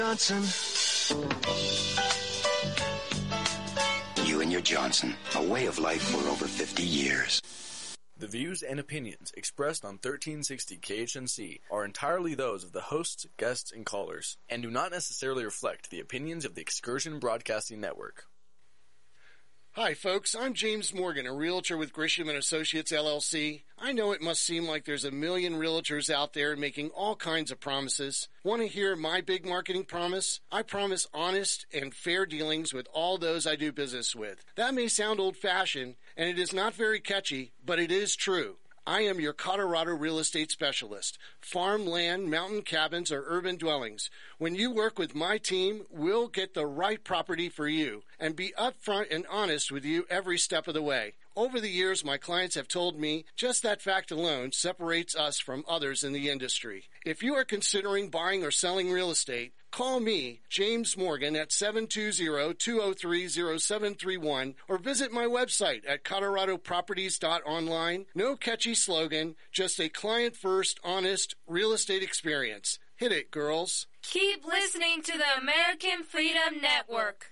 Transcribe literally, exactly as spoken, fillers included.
Johnson. You and your Johnson, a way of life for over fifty years. The views and opinions expressed on thirteen sixty K H N C are entirely those of the hosts, guests, and callers, and do not necessarily reflect the opinions of the Excursion Broadcasting Network. Hi folks, I'm James Morgan, a realtor with Grisham and Associates L L C. I know it must seem like there's a million realtors out there making all kinds of promises. Want to hear my big marketing promise? I promise honest and fair dealings with all those I do business with. That may sound old-fashioned, and it is not very catchy, but it is true. I am your Colorado real estate specialist. Farm, land, mountain cabins, or urban dwellings. When you work with my team, we'll get the right property for you and be upfront and honest with you every step of the way. Over the years, my clients have told me just that fact alone separates us from others in the industry. If you are considering buying or selling real estate, call me, James Morgan, at seven two zero, two zero three, zero seven three one or visit my website at colorado properties dot online. No catchy slogan, just a client-first, honest real estate experience. Hit it, girls. Keep listening to the American Freedom Network.